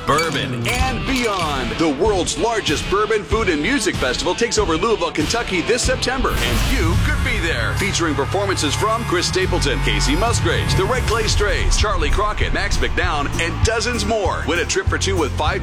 bourbon, and beyond. The world's largest bourbon, food, and music festival takes over Louisville, Kentucky this September, and you could be there. Featuring performances from Chris Stapleton, Casey Musgraves, the Red Clay Strays, Charlie Crockett, Max McDowell, and dozens more. Win a trip for two with 5